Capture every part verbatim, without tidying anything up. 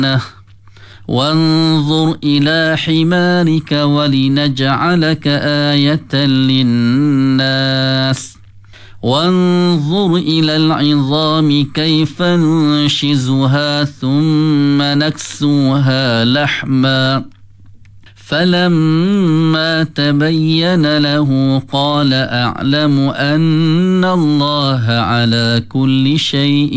وانظر إلى حمارك ولنجعلك آية للناس وانظر إلى العظام كيف ننشزها ثم نكسوها لحما فلما تبين له قال أعلم أن الله على كل شيء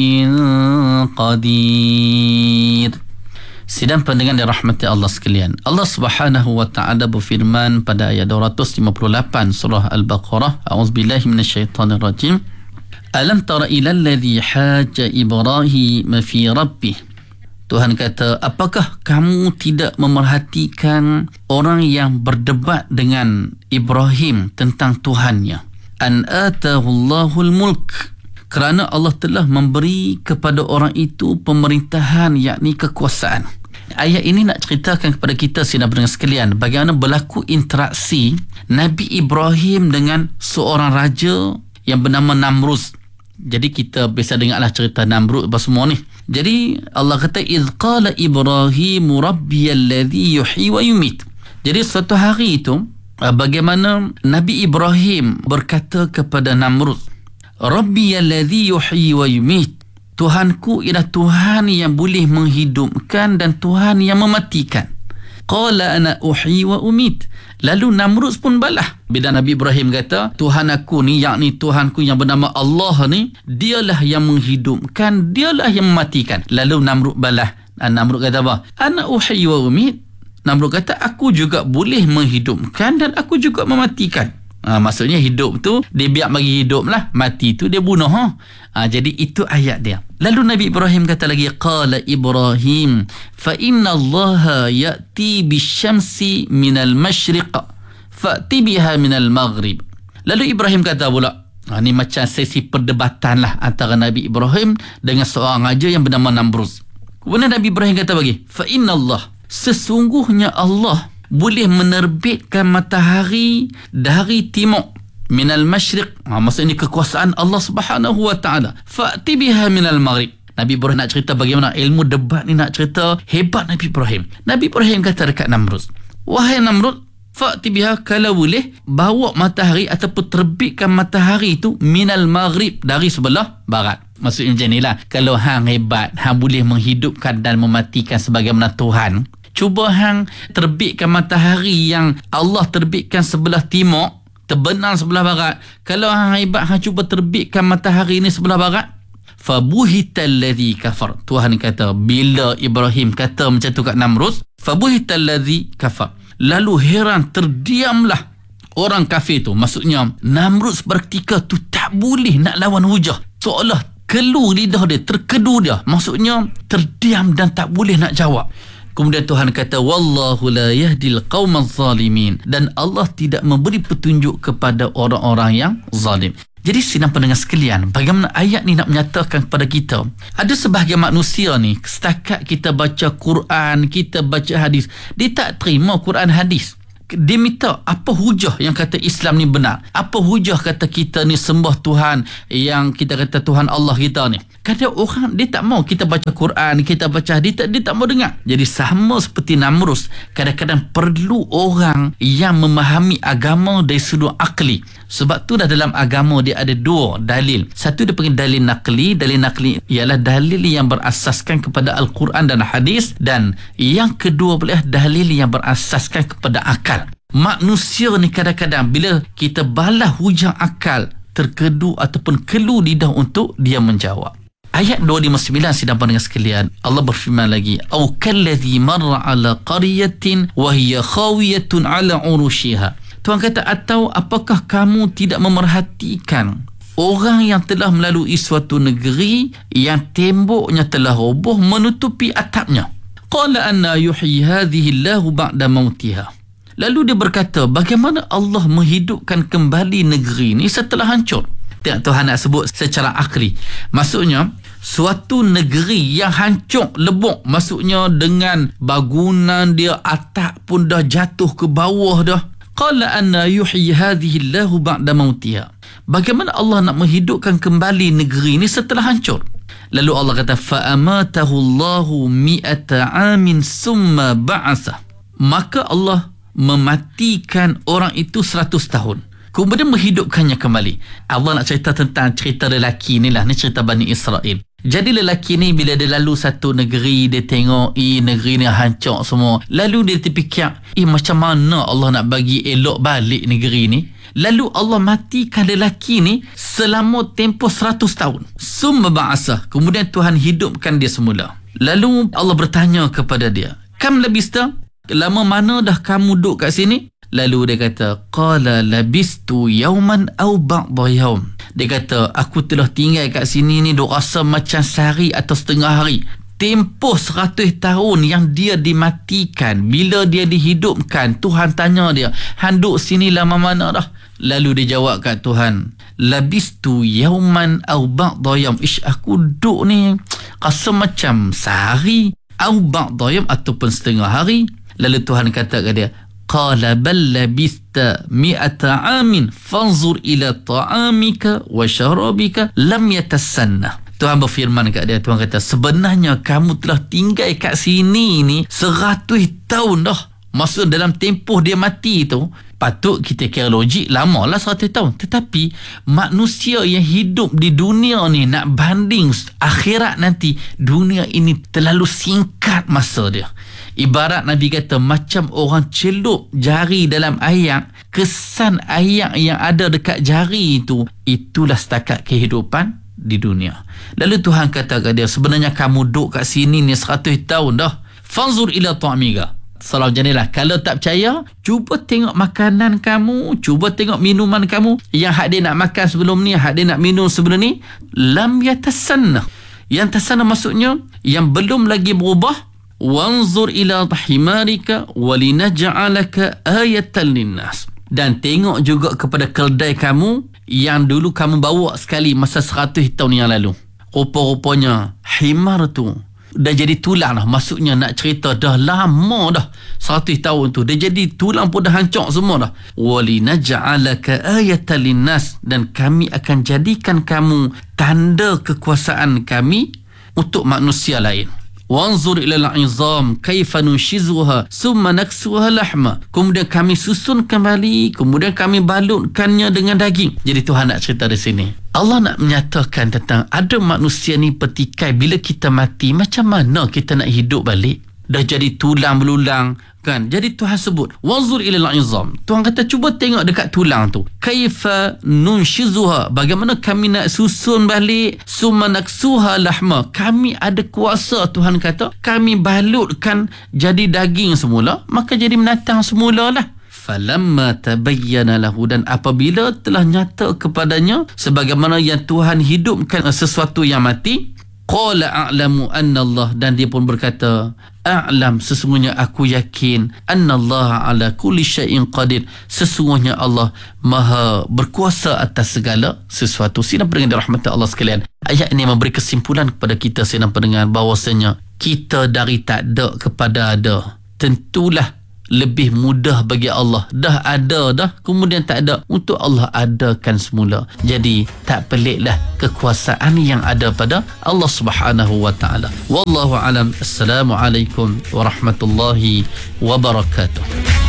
قدير. Sidang pendengar dirahmati Allah sekalian, Allah Subhanahu wa taala berfirman pada ayat dua ratus lima puluh lapan surah Al-Baqarah, a'udzubillahi minasyaitonir rajim. Alam tara ilal ladzi haja Ibrahim fi rabbih. Tuhan kata, apakah kamu tidak memerhatikan orang yang berdebat dengan Ibrahim tentang Tuhannya? An atahu Allahul mulk, kerana Allah telah memberi kepada orang itu pemerintahan, yakni kekuasaan. Ayat ini nak ceritakan kepada kita sidang pendengar sekalian bagaimana berlaku interaksi Nabi Ibrahim dengan seorang raja yang bernama Namrud. Jadi kita biasa dengarlah cerita Namrud apa semua ni. Jadi Allah kata iz qala Ibrahim rabbiyalladzi yuhyi wa yumit. Jadi suatu hari itu bagaimana Nabi Ibrahim berkata kepada Namrud, Rabbiyalladzi yuhyi wa yumit. Tuhanku ialah Tuhan yang boleh menghidupkan dan Tuhan yang mematikan. Qala ana uhyi wa umit. Lalu Namrud pun balah bila Nabi Ibrahim kata Tuhan aku ni, yakni Tuhanku yang bernama Allah ni, dialah yang menghidupkan, dialah yang mematikan. Lalu Namrud balah. Namrud kata apa? Ana uhyi wa umit. Namrud kata aku juga boleh menghidupkan dan aku juga mematikan. Ha, maksudnya hidup tu dia biar bagi hidup lah, mati tu dia bunuh. Ha? Ha, jadi itu ayat dia. Lalu Nabi Ibrahim kata lagi, qala Ibrahim fa inna Allah ya'ti bisyamsi minal masyriq fa'ti biha minal maghrib. Lalu Ibrahim kata pula, ha, ni macam sesi perdebatan lah antara Nabi Ibrahim dengan seorang raja yang bernama Namrud. Kemudian Nabi Ibrahim kata bagi, fa inna Allah, sesungguhnya Allah boleh menerbitkan matahari dari timur, minal masyriq. Ha, maksudnya kekuasaan Allah Subhanahu wa taala. Fa'ti biha minal maghrib. Nabi Ibrahim nak cerita bagaimana ilmu debat ni, nak cerita hebat Nabi Ibrahim. Nabi Ibrahim kata dekat Namrud, wahai Namrud, fa'ti biha, kalau boleh bawa matahari ataupun terbitkan matahari itu minal maghrib, dari sebelah barat. Maksudnya macam inilah, kalau hang hebat, hang boleh menghidupkan dan mematikan sebagaimana Tuhan, cuba hang terbitkan matahari yang Allah terbitkan sebelah timur, terbenam sebelah barat. Kalau hang hebat, hang cuba terbitkan matahari ini sebelah barat. Fabuhital ladzi kafar. Tuhan kata bila Ibrahim kata macam tu kat Namrud, fabuhital ladzi kafar, lalu heran, terdiamlah orang kafir tu. Maksudnya Namrud berketika tu tak boleh nak lawan hujah, seolah keluh lidah dia, terkedu dia, maksudnya terdiam dan tak boleh nak jawab. Kemudian Tuhan kata, wallahu la yahdil qaumaz zalimin, dan Allah tidak memberi petunjuk kepada orang-orang yang zalim. Jadi sidang pendengar sekalian, bagaimana ayat ni nak menyatakan kepada kita, ada sebahagian manusia ni, setakat kita baca Quran, kita baca hadis, dia tak terima Quran hadis. Dia minta apa hujah yang kata Islam ni benar, apa hujah kata kita ni sembah Tuhan yang kita kata Tuhan Allah kita ni. Kadang orang dia tak mau kita baca Quran, kita baca hadis, dia, dia tak mau dengar. Jadi sama seperti Namrud, kadang-kadang perlu orang yang memahami agama dari sudut akli. Sebab tu dah dalam agama dia ada dua dalil. Satu dia panggil dalil nakli. Dalil nakli ialah dalil yang berasaskan kepada Al-Quran dan hadis, dan yang kedua pula dalil yang berasaskan kepada akal. Manusia ni kadang-kadang bila kita balah hujah akal, terkedu ataupun keluh lidah untuk dia menjawab. Ayat dua ratus lima puluh sembilan sidang pendengar sekalian, Allah berfirman lagi, au kalladhi marra ala qaryatin wa hiya khawiyatun ala urushiha. Tuhan kata, atau apakah kamu tidak memerhatikan orang yang telah melalui suatu negeri yang temboknya telah roboh menutupi atapnya. Qala anna yuhyi hadhihi Allahu ba'da mautiha. Lalu dia berkata, bagaimana Allah menghidupkan kembali negeri ini setelah hancur? Tengok Tuhan nak sebut secara akli. Maksudnya, suatu negeri yang hancur, lebok, maksudnya dengan bangunan dia, atap pun dah jatuh ke bawah dah. Qala anna yuhyi hadhihi Allahu ba'da mautiha. Bagaimana Allah nak menghidupkan kembali negeri ini setelah hancur? Lalu Allah kata fa'amatahu Allahu mi'ata amin summa ba'asa. Maka Allah mematikan orang itu seratus tahun, kemudian menghidupkannya kembali. Allah nak cerita tentang cerita lelaki ni lah. Ni cerita Bani Israel. Jadi lelaki ni bila dia lalu satu negeri, dia tengok eh negeri ni hancur semua. Lalu dia terfikir, eh macam mana Allah nak bagi elok balik negeri ni. Lalu Allah matikan lelaki ni selama tempoh seratus tahun. Summa ba'asah. Kemudian Tuhan hidupkan dia semula. Lalu Allah bertanya kepada dia, kam labista? Lama mana dah kamu duduk kat sini? Lalu dia kata, qala labistu yauman aw ba'da yaum. Dia kata, aku telah tinggal kat sini ni duk rasa macam sehari atau setengah hari. Tempoh seratus tahun yang dia dimatikan, bila dia dihidupkan, Tuhan tanya dia, han duduk sini lama mana dah? Lalu dia jawab kat Tuhan, labistu yauman aw ba'da yaum. Ish, aku duduk ni rasa macam sehari, aw ba'da yaum, ataupun setengah hari. Lalu Tuhan kata kat dia, qala bal labista mi'ata amin fanzur ila ta'amika wa syarabika lam yatasanna. Tuhan berfirman kat dia, Tuhan kata, sebenarnya kamu telah tinggal kat sini ni seratus tahun dah. Maksud dalam tempoh dia mati tu, patut kita kira logik lama lah seratus tahun. Tetapi manusia yang hidup di dunia ni nak banding akhirat nanti, dunia ini terlalu singkat masa dia. Ibarat Nabi kata macam orang celup jari dalam air, kesan air yang ada dekat jari itu, itulah setakat kehidupan di dunia. Lalu Tuhan kata kat dia, sebenarnya kamu duduk kat sini ni seratus tahun dah. Fanzur ila ta'amika. Salam jadilah, kalau tak percaya, cuba tengok makanan kamu, cuba tengok minuman kamu. Yang hak dia nak makan sebelum ni, hak dia nak minum sebelum ni, lam yatasanna. Yang tasanna maksudnya yang belum lagi berubah. Wanzur ila himarika walinaj'alaka ayatan linnas. Dan tengok juga kepada keldai kamu yang dulu kamu bawa sekali masa seratus tahun yang lalu. Rupa-rupanya himar tu dah jadi tulang dah. Maksudnya nak cerita dah lama dah seratus tahun tu. Dia jadi tulang pun dah hancur semua dah. Walinaj'alaka ayatan linnas. Dan kami akan jadikan kamu tanda kekuasaan kami untuk manusia lain. Wanzur ila al-'izam kaifa nunshizuha summa naksuha lahma. Kemudian kami susun kembali, kemudian kami balutkannya dengan daging. Jadi Tuhan nak cerita di sini, Allah nak menyatakan tentang ada manusia ni petikai bila kita mati, macam mana kita nak hidup balik? Dah jadi tulang belulang kan. Jadi Tuhan sebut wanzur ila al-'izam. Tuhan kata cuba tengok dekat tulang tu. Kaifa nunshizuha, bagaimana kami nak susun balik. Summa naksuha lahma, kami ada kuasa, Tuhan kata kami balutkan jadi daging semula, maka jadi binatang semula lah. Falamma tabayyana lahu, dan apabila telah nyata kepadanya sebagaimana yang Tuhan hidupkan sesuatu yang mati, qala a'lamu anna Allah, dan dia pun berkata, a'lam, sesungguhnya aku yakin, anna Allah ala kulli syai'in qadir, sesungguhnya Allah maha berkuasa atas segala sesuatu. Sidang pendengar dirahmati Allah sekalian, ayat ini memberi kesimpulan kepada kita sidang pendengar bahawasanya kita dari tak ada kepada ada tentulah lebih mudah bagi Allah. Dah ada dah, kemudian tak ada, untuk Allah adakan semula. Jadi tak peliklah kekuasaan yang ada pada Allah Subhanahu wa taala. Wallahu alam. Assalamualaikum warahmatullahi wabarakatuh.